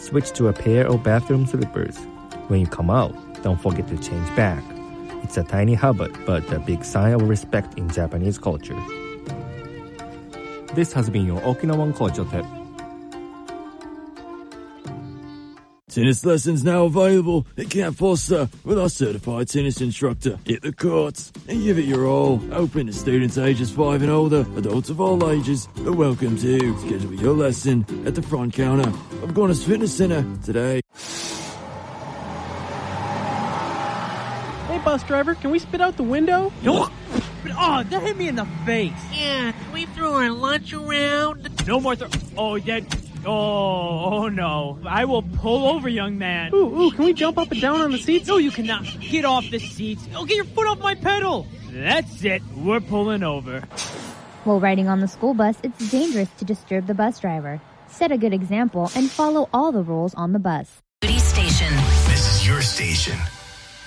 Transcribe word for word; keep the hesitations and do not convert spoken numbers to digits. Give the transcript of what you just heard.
switch to a pair of bathroom slippers. When you come out, don't forget to change back. It's a tiny habit, but a big sign of respect in Japanese culture. This has been your Okinawan Culture Tip. Tennis lessons now available at Camp Foster with our certified tennis instructor. Hit the courts and give it your all. Open to students ages five and older, adults of all ages are welcome to. Schedule your lesson at the front counter of Gonas Fitness Center today. Hey, bus driver, can we spit out the window? No. Oh, that hit me in the face. Yeah, can we throw our lunch around? No more throw. Oh, that. Oh, oh no. I will pull over, young man. Ooh, ooh, can we jump up and down on the seats? No, you cannot. Get off the seats. Oh, get your foot off my pedal. That's it. We're pulling over. While riding on the school bus, it's dangerous to disturb the bus driver. Set a good example and follow all the rules on the bus. Station. This is your station.